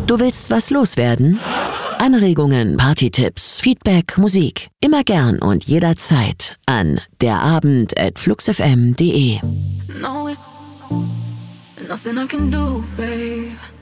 Du willst was loswerden? Anregungen, Partytipps, Feedback, Musik. Immer gern und jederzeit an derabend@fluxfm.de. No, nothing I can do, babe.